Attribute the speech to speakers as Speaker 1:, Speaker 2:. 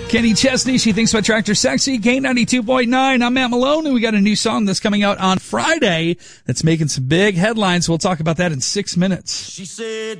Speaker 1: Kenny Chesney, She Thinks My Tractor's Sexy, K92.9. I'm Matt Malone, and we got a new song that's coming out on Friday that's making some big headlines. We'll talk about that in 6 minutes.
Speaker 2: She said